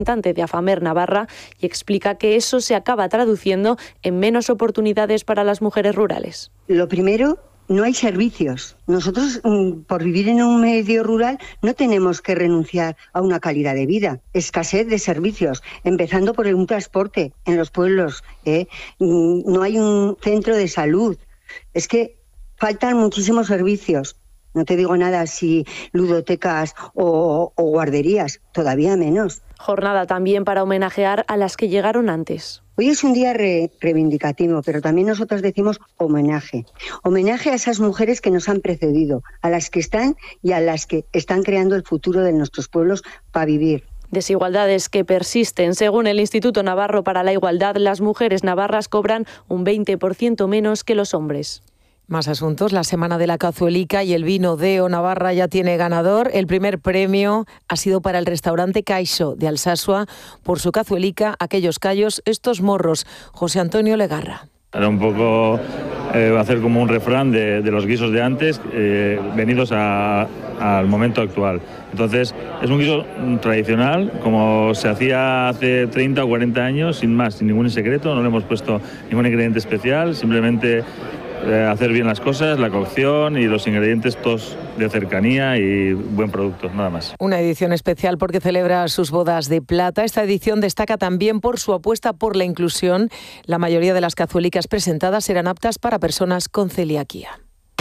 de AFAMER Navarra y explica que eso se acaba traduciendo en menos oportunidades para las mujeres rurales. Lo primero, no hay servicios. Nosotros, por vivir en un medio rural, no tenemos que renunciar a una calidad de vida. Escasez de servicios, empezando por un transporte en los pueblos. No hay un centro de salud. Es que faltan muchísimos servicios. No te digo nada si ludotecas o guarderías, todavía menos. Jornada también para homenajear a las que llegaron antes. Hoy es un día reivindicativo, pero también nosotros decimos homenaje. Homenaje a esas mujeres que nos han precedido, a las que están y a las que están creando el futuro de nuestros pueblos para vivir. Desigualdades que persisten. Según el Instituto Navarro para la Igualdad, las mujeres navarras cobran un 20% menos que los hombres. Más asuntos. La Semana de la Cazuelica y el vino de Navarra ya tiene ganador. El primer premio ha sido para el restaurante Caixo de Alsasua por su cazuelica, aquellos callos, estos morros. José Antonio Legarra. Era un poco hacer como un refrán de los guisos de antes, venidos al momento actual. Entonces, es un guiso tradicional, como se hacía hace 30 o 40 años, sin más, sin ningún secreto. No le hemos puesto ningún ingrediente especial, simplemente hacer bien las cosas, la cocción y los ingredientes todos de cercanía y buen producto, nada más. Una edición especial porque celebra sus bodas de plata. Esta edición destaca también por su apuesta por la inclusión. La mayoría de las cazuelicas presentadas serán aptas para personas con celiaquía.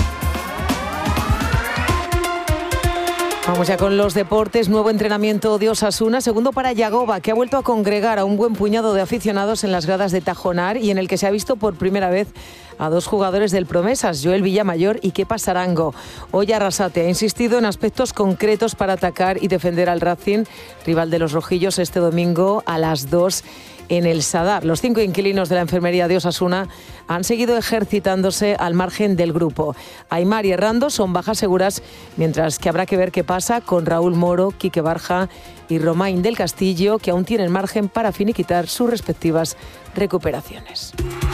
Vamos ya con los deportes. Nuevo entrenamiento de Osasuna, segundo para Yagoba, que ha vuelto a congregar a un buen puñado de aficionados en las gradas de Tajonar y en el que se ha visto por primera vez a dos jugadores del Promesas, Joel Villamayor y Kepa Sarango. Hoy Arrasate ha insistido en aspectos concretos para atacar y defender al Racing, rival de los rojillos, este domingo a las 2 en el Sadar. Los 5 inquilinos de la enfermería de Osasuna han seguido ejercitándose al margen del grupo. Aimar y Errando son bajas seguras, mientras que habrá que ver qué pasa con Raúl Moro, Quique Barja y Romain del Castillo, que aún tienen margen para finiquitar sus respectivas recuperaciones.